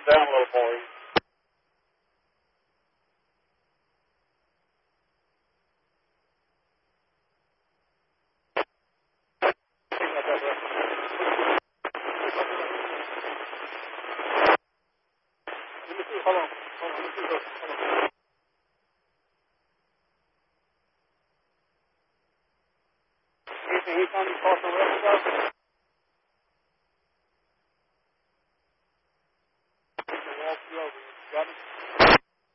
down a little for you. Let me see. Hold on. Let me see. Hold on. Anything he found you crossing the road,